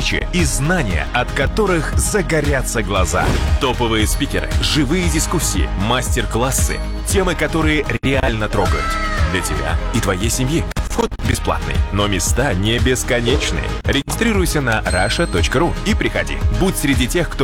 встречи и знания, от которых загорятся глаза. Топовые спикеры, живые дискуссии, мастер-классы, темы, которые реально трогают. Для тебя и твоей семьи. Вход бесплатный, но места не бесконечные. Регистрируйся на russia.ru и приходи. Будь среди тех, кто